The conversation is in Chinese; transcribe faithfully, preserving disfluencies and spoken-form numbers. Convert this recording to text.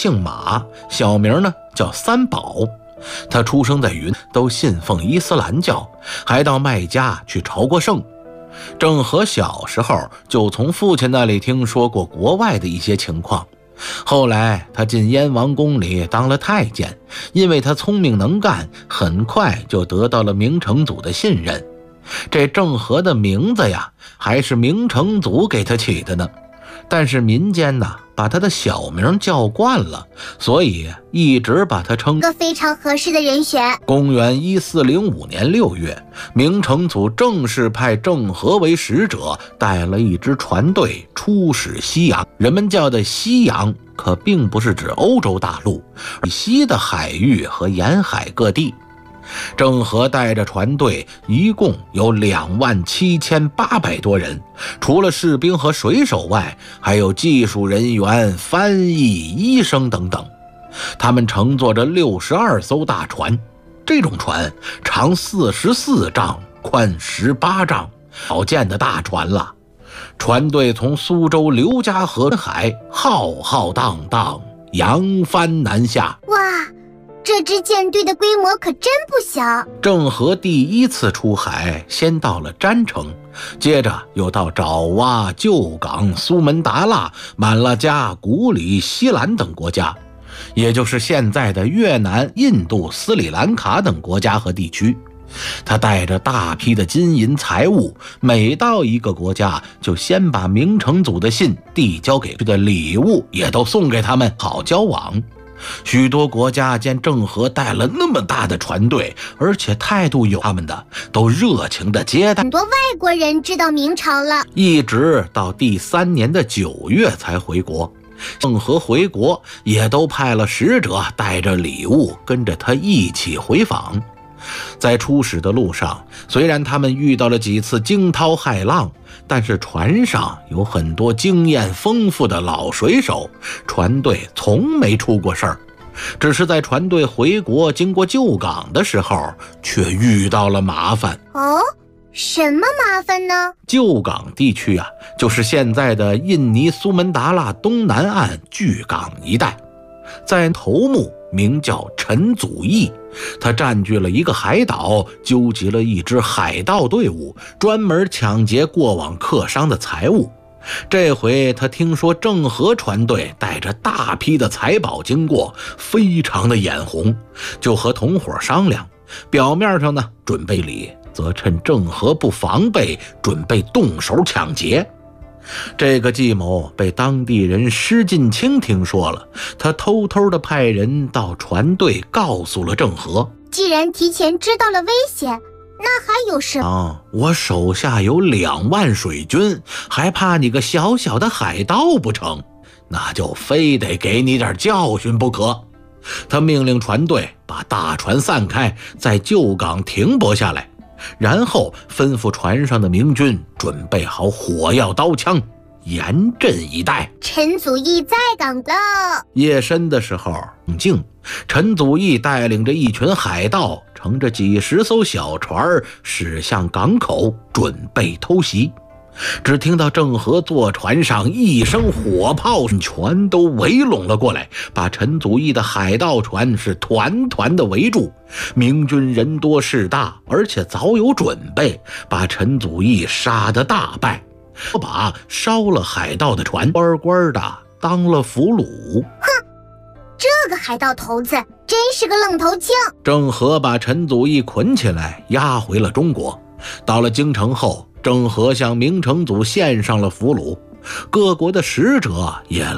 姓马，小名呢叫三宝。他出生在云，都信奉伊斯兰教，还到麦加去朝过圣。郑和小时候就从父亲那里听说过国外的一些情况，后来他进燕王宫里当了太监，因为他聪明能干，很快就得到了明成祖的信任。这郑和的名字呀，还是明成祖给他起的呢。但是民间呢，把他的小名叫惯了，所以一直把他称个非常合适的人选。 公元一四零五年六月，明成祖正式派郑和为使者，带了一支船队出使西洋。人们叫的西洋，可并不是指欧洲大陆，以西的海域和沿海各地。郑和带着船队一共有两万七千八百多人，除了士兵和水手外，还有技术人员、翻译、医生等等。他们乘坐着六十二艘大船，这种船长四十四丈，宽十八丈，好见的大船了。船队从苏州刘家河海浩浩荡荡扬帆南下。 哇，这支舰队的规模可真不小。 郑和第一次出海，先到了詹城，接着又到爪哇、旧港、苏门答腊、满拉加、古里、西兰等国家，也就是现在的越南、印度、斯里兰卡等国家和地区。他带着大批的金银财物，每到一个国家就先把明成祖的信递交给的礼物也都送给他们，好交往。许多国家见郑和带了那么大的船队，而且态度友好，他们的都热情的接待。 很多外国人知道明朝了， 一直到第三年的九月才回国。郑和回国也都派了使者带着礼物跟着他一起回访。在出使的路上，虽然他们遇到了几次惊涛骇浪，但是船上有很多经验丰富的老水手，船队从没出过事儿。只是在船队回国经过旧港的时候，却遇到了麻烦。 哦，什么麻烦呢？ 旧港地区啊，就是现在的印尼苏门答腊东南岸巨港一带。在头目名叫陈祖义，他占据了一个海岛，纠集了一支海盗队伍，专门抢劫过往客商的财物。这回他听说郑和船队带着大批的财宝经过，非常的眼红，就和同伙商量，表面上呢准备里，则趁郑和不防备，准备动手抢劫。这个计谋被当地人施近清听说了，他偷偷地派人到船队告诉了郑和。 既然提前知道了危险，那还有什么？ 啊，我手下有两万水军，还怕你个小小的海盗不成？那就非得给你点教训不可。他命令船队把大船散开，在旧港停泊下来，然后吩咐船上的明军准备好火药刀枪，严阵以待。 陈祖义在港了。 夜深的时候，冷静，陈祖义带领着一群海盗，乘着几十艘小船驶向港口，准备偷袭。只听到郑和坐船上一声火炮，全都围拢了过来，把陈祖义的海盗船是团团的围住。明军人多势大，而且早有准备，把陈祖义杀得大败，把烧了海盗的船乖乖的当了俘虏。 哼，这个海盗头子真是个愣头青。 郑和把陈祖义捆起来押回了中国。到了京城后，郑和向明成祖献上了俘虏，各国的使者也